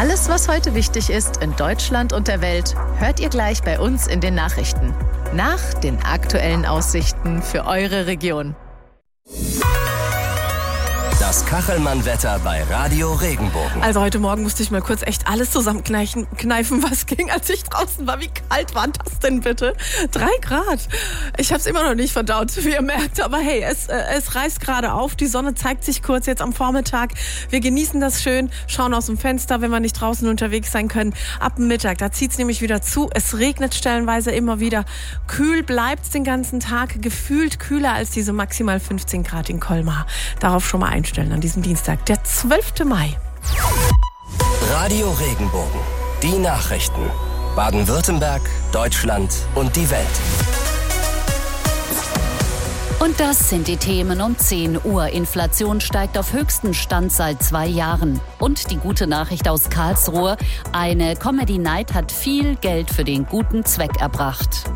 Alles, was heute wichtig ist in Deutschland und der Welt, hört ihr gleich bei uns in den Nachrichten. Nach den aktuellen Aussichten für eure Region. Das Kachelmann-Wetter bei Radio Regenbogen. Also heute Morgen musste ich mal kurz echt alles zusammenkneifen, was ging, als ich draußen war. Wie kalt war das denn bitte? 3 Grad. Ich habe es immer noch nicht verdaut, wie ihr merkt. Aber hey, es reißt gerade auf. Die Sonne zeigt sich kurz jetzt am Vormittag. Wir genießen das schön, schauen aus dem Fenster, wenn wir nicht draußen unterwegs sein können. Ab dem Mittag, da zieht es nämlich wieder zu. Es regnet stellenweise immer wieder. Kühl bleibt es den ganzen Tag. Gefühlt kühler als diese maximal 15 Grad in Colmar. Darauf schon mal einstellen an diesem Dienstag, der 12. Mai. Radio Regenbogen. Die Nachrichten. Baden-Württemberg, Deutschland und die Welt. Und das sind die Themen um 10 Uhr. Inflation steigt auf höchsten Stand seit 2 Jahren. Und die gute Nachricht aus Karlsruhe. Eine Comedy Night hat viel Geld für den guten Zweck erbracht.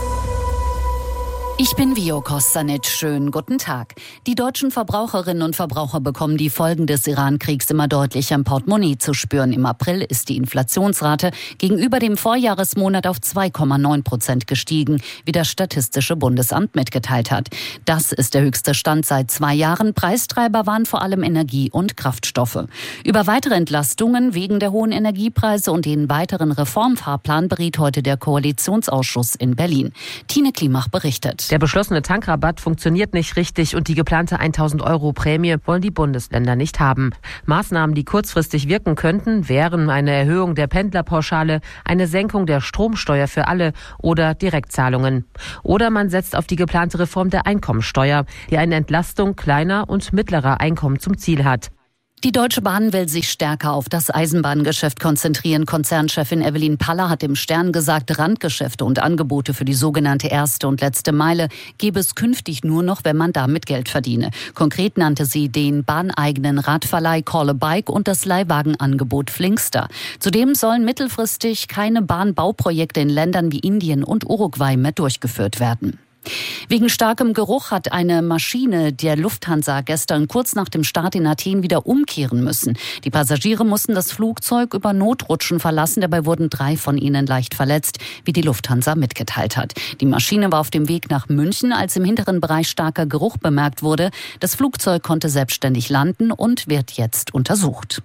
Ich bin Vio Kostanic. Schönen guten Tag. Die deutschen Verbraucherinnen und Verbraucher bekommen die Folgen des Iran-Kriegs immer deutlicher im Portemonnaie zu spüren. Im April ist die Inflationsrate gegenüber dem Vorjahresmonat auf 2,9% gestiegen, wie das Statistische Bundesamt mitgeteilt hat. Das ist der höchste Stand seit 2 Jahren. Preistreiber waren vor allem Energie und Kraftstoffe. Über weitere Entlastungen wegen der hohen Energiepreise und den weiteren Reformfahrplan beriet heute der Koalitionsausschuss in Berlin. Tine Klimach berichtet. Der beschlossene Tankrabatt funktioniert nicht richtig und die geplante 1.000 € Prämie wollen die Bundesländer nicht haben. Maßnahmen, die kurzfristig wirken könnten, wären eine Erhöhung der Pendlerpauschale, eine Senkung der Stromsteuer für alle oder Direktzahlungen. Oder man setzt auf die geplante Reform der Einkommensteuer, die eine Entlastung kleiner und mittlerer Einkommen zum Ziel hat. Die Deutsche Bahn will sich stärker auf das Eisenbahngeschäft konzentrieren. Konzernchefin Evelyn Paller hat im Stern gesagt, Randgeschäfte und Angebote für die sogenannte erste und letzte Meile gäbe es künftig nur noch, wenn man damit Geld verdiene. Konkret nannte sie den bahneigenen Radverleih Call a Bike und das Leihwagenangebot Flinkster. Zudem sollen mittelfristig keine Bahnbauprojekte in Ländern wie Indien und Uruguay mehr durchgeführt werden. Wegen starkem Geruch hat eine Maschine der Lufthansa gestern kurz nach dem Start in Athen wieder umkehren müssen. Die Passagiere mussten das Flugzeug über Notrutschen verlassen. Dabei wurden 3 von ihnen leicht verletzt, wie die Lufthansa mitgeteilt hat. Die Maschine war auf dem Weg nach München, als im hinteren Bereich starker Geruch bemerkt wurde. Das Flugzeug konnte selbstständig landen und wird jetzt untersucht.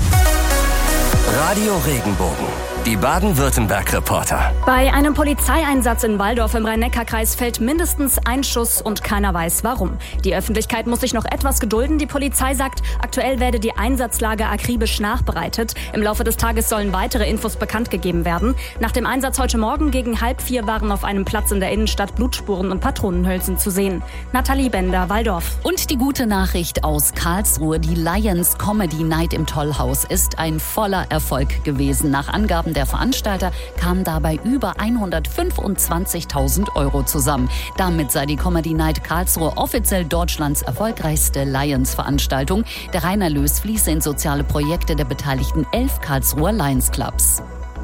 Radio Regenbogen. Die Baden-Württemberg-Reporter. Bei einem Polizeieinsatz in Walldorf im Rhein-Neckar-Kreis fällt mindestens ein Schuss und keiner weiß warum. Die Öffentlichkeit muss sich noch etwas gedulden. Die Polizei sagt, aktuell werde die Einsatzlage akribisch nachbereitet. Im Laufe des Tages sollen weitere Infos bekannt gegeben werden. Nach dem Einsatz heute Morgen gegen 3:30 waren auf einem Platz in der Innenstadt Blutspuren und Patronenhülsen zu sehen. Nathalie Bender, Walldorf. Und die gute Nachricht aus Karlsruhe. Die Lions Comedy Night im Tollhaus ist ein voller Erfolg gewesen. Nach Angaben der Veranstalter kamen dabei über 125.000 € zusammen. Damit sei die Comedy Night Karlsruhe offiziell Deutschlands erfolgreichste Lions-Veranstaltung. Der Reinerlös fließe in soziale Projekte der beteiligten 11 Karlsruher Lions Clubs.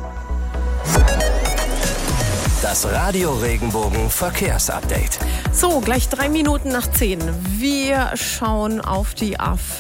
Das Radio Regenbogen Verkehrsupdate. So, gleich 3 Minuten nach 10. Wir schauen auf die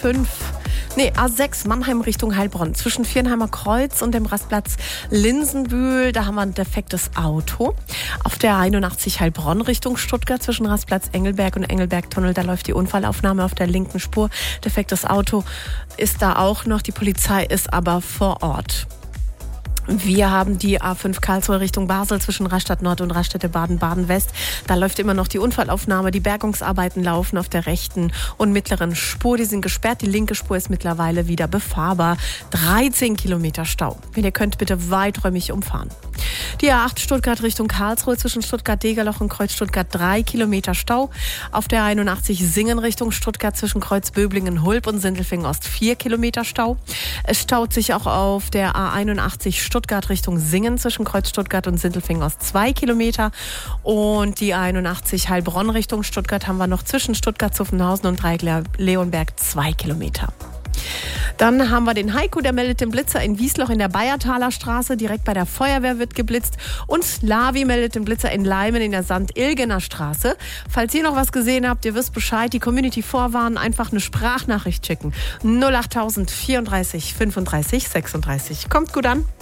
A6 Mannheim Richtung Heilbronn. Zwischen Viernheimer Kreuz und dem Rastplatz Linsenbühl, da haben wir ein defektes Auto. Auf der 81 Heilbronn Richtung Stuttgart zwischen Rastplatz Engelberg und Engelbergtunnel, da läuft die Unfallaufnahme auf der linken Spur. Defektes Auto ist da auch noch, die Polizei ist aber vor Ort. Wir haben die A5 Karlsruhe Richtung Basel zwischen Rastatt Nord und Raststätte Baden West. Da läuft immer noch die Unfallaufnahme. Die Bergungsarbeiten laufen auf der rechten und mittleren Spur. Die sind gesperrt. Die linke Spur ist mittlerweile wieder befahrbar. 13 Kilometer Stau. Wenn ihr könnt, bitte weiträumig umfahren. Die A8 Stuttgart Richtung Karlsruhe zwischen Stuttgart-Degerloch und Kreuz Stuttgart 3 Kilometer Stau. Auf der 81 Singen Richtung Stuttgart zwischen Kreuz Böblingen-Hulb und Sindelfingen Ost 4 Kilometer Stau. Es staut sich auch auf der A81 Stuttgart Richtung Singen zwischen Kreuz Stuttgart und Sindelfingen Ost 2 Kilometer. Und die A81 Heilbronn Richtung Stuttgart haben wir noch zwischen Stuttgart-Zuffenhausen und Dreieck-Leonberg 2 Kilometer. Dann haben wir den Heiko, der meldet den Blitzer in Wiesloch in der Bayertaler Straße. Direkt bei der Feuerwehr wird geblitzt. Und Lavi meldet den Blitzer in Leimen in der St. Ilgener Straße. Falls ihr noch was gesehen habt, ihr wisst Bescheid, die Community vorwarnen, einfach eine Sprachnachricht schicken. 08000 34 35 36. Kommt gut an.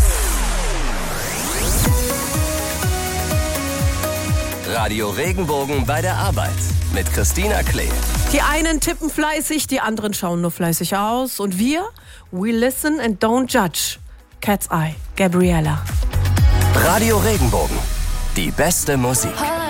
Radio Regenbogen bei der Arbeit mit Christina Klee. Die einen tippen fleißig, die anderen schauen nur fleißig aus. Und wir? We listen and don't judge. Cat's Eye, Gabriella. Radio Regenbogen. Die beste Musik.